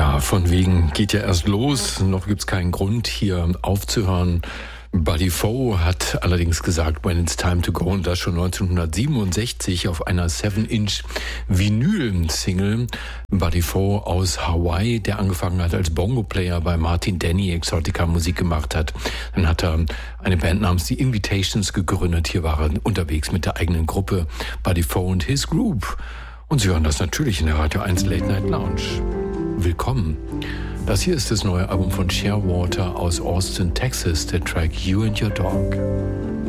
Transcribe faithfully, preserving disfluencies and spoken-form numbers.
Ja, von wegen geht ja erst los, noch gibt's keinen Grund, hier aufzuhören. Buddy Fo hat allerdings gesagt, when it's time to go, und das schon neunzehnhundertsiebenundsechzig auf einer seven inch Vinyl-Single. Buddy Fo aus Hawaii, der angefangen hat als Bongo-Player bei Martin Denny Exotica Musik gemacht hat. Dann hat er eine Band namens The Invitations gegründet. Hier war er unterwegs mit der eigenen Gruppe Buddy Fo und His Group. Und Sie hören das natürlich in der Radio eins Late Night Lounge. Willkommen. Das hier ist das neue Album von Shearwater aus Austin, Texas, der Track You and Your Dog.